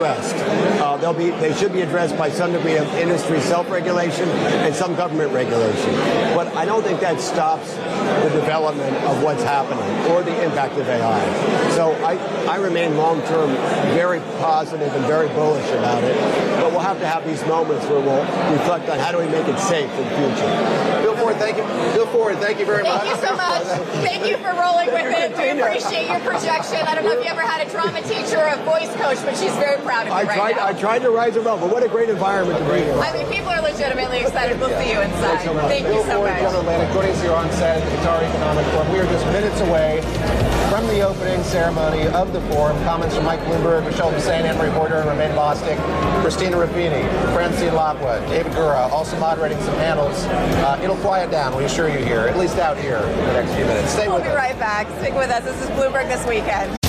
addressed. They should be addressed by some degree of industry self-regulation and some government regulation. But I don't think that stops the development of what's happening or the impact of AI. So I remain long-term very positive and very bullish about it. But we'll have to have these moments where we'll reflect on how do we make it safe for the future. Bill Ford, thank you. Bill Ford, thank you very much. Thank you so much. Thank you for rolling with it. We appreciate your projection. I don't know if you ever had a drama teacher or a voice coach, but she's very proud of you right now. I tried to rise above, but what a great environment to be in. I mean, people are legitimately excited. We'll see you inside. Thank you Bill so Ford, much. General Atlantic, joining us here on set at the Qatar Economic Forum. We are just minutes away from the opening ceremony of the forum. Comments from Mike Bloomberg, Michelle Hussein, Anne-Marie Porter, Romain Bostic, Christina Ruffini, Francine Lapua, David Gura, also moderating some panels. It'll quiet down, we assure you here, at least out here in the next few minutes. Stay with us. We'll be right back. Stick with us. This is Bloomberg This Weekend.